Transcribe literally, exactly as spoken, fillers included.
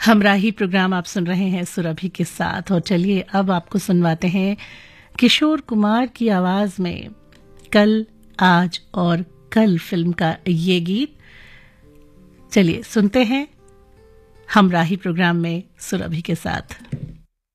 हमराही programme आप सुन रहे हैं सुरभि के साथ। और चलिए अब आपको सुनवाते हैं किशोर कुमार की आवाज में कल, आज और कल फिल्म का ये गीत। चलिए सुनते हैं हमराही प्रोग्राम में सुरभि के साथ।